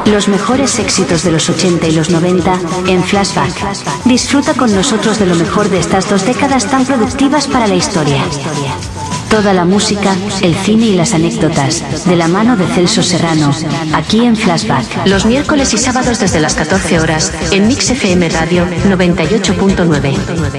Los mejores éxitos de los 80 y los 90 en Flashback. Disfruta con nosotros de lo mejor de estas 2 décadas tan productivas para la historia. Toda la música, el cine y las anécdotas, de la mano de Celso Serrano, aquí en Flashback. Los miércoles y sábados desde las 14 horas, en Mix FM Radio 98.9.